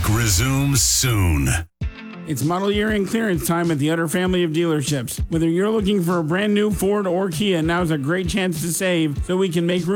resumes soon. It's model year end clearance time at the Utter family of dealerships. Whether you're looking for a brand new Ford or Kia, now's a great chance to save so we can make room